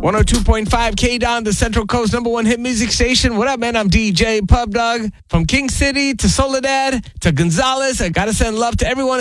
102.5 K-Don, the Central Coast #1 hit music station. What up, man? I'm DJ Pub Dog. From King City to Soledad to Gonzales, I gotta send love to everyone